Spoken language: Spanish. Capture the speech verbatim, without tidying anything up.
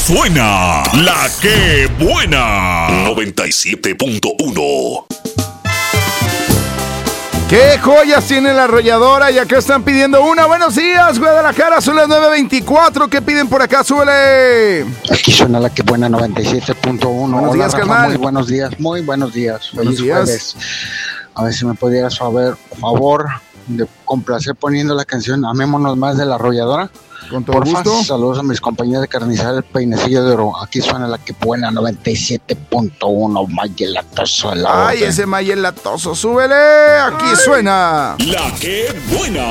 suena la que buena. noventa y siete punto uno. ¡Qué joyas tiene la arrolladora! Y acá están pidiendo una. Buenos días, Guadalajara, son las nueve veinticuatro. ¿Qué piden por acá? ¡Súbele! Aquí suena la que buena, noventa y siete punto uno. Buenos Hola, días, Rafa, carnal. muy buenos días, muy buenos días. Buenos Feliz días. jueves. A ver si me pudieras saber, favor, de complacer poniendo la canción Amémonos Más de la Arrolladora. Con todo Porfa, gusto. saludos a mis compañeros de carnicería El Peinecillo de Oro. Aquí suena la que buena, noventa y siete punto uno. Mayelatoso de la Ay, orden. ese mayelatoso. ¡Súbele! Aquí suena La que buena.